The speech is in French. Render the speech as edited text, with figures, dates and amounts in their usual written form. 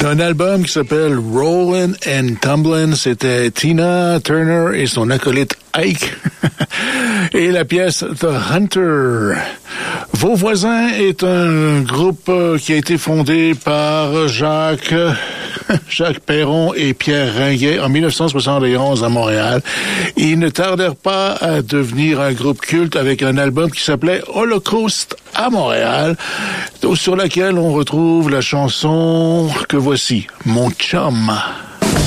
Un album qui s'appelle Rollin' and Tumblin'. C'était Tina Turner et son acolyte Ike. Et la pièce The Hunter. Vos voisins est un groupe qui a été fondé par Jacques Perron et Pierre Ringuet en 1971 à Montréal. Ils ne tardèrent pas à devenir un groupe culte avec un album qui s'appelait Holocauste à Montréal, sur laquelle on retrouve la chanson que voici, Mon chum.